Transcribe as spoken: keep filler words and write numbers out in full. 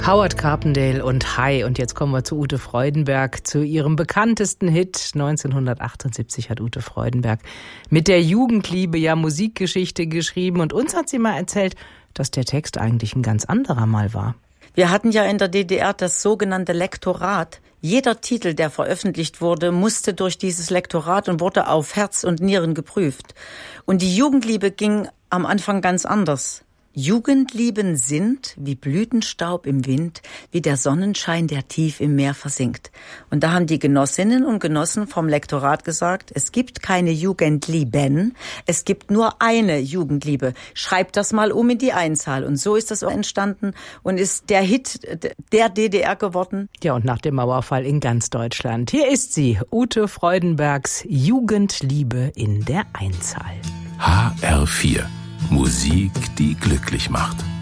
Howard Carpendale und Hi. Und jetzt kommen wir zu Ute Freudenberg, zu ihrem bekanntesten Hit. neunzehnhundertachtundsiebzig hat Ute Freudenberg mit der Jugendliebe ja Musikgeschichte geschrieben. Und uns hat sie mal erzählt, dass der Text eigentlich ein ganz anderer mal war. Wir hatten ja in der D D R das sogenannte Lektorat. Jeder Titel, der veröffentlicht wurde, musste durch dieses Lektorat und wurde auf Herz und Nieren geprüft. Und die Jugendliebe ging am Anfang ganz anders. Jugendlieben sind wie Blütenstaub im Wind, wie der Sonnenschein, der tief im Meer versinkt. Und da haben die Genossinnen und Genossen vom Lektorat gesagt, es gibt keine Jugendlieben, es gibt nur eine Jugendliebe. Schreibt das mal um in die Einzahl. Und so ist das entstanden und ist der Hit der D D R geworden. Ja, und nach dem Mauerfall in ganz Deutschland. Hier ist sie, Ute Freudenbergs Jugendliebe in der Einzahl. H R vier. Musik, die glücklich macht.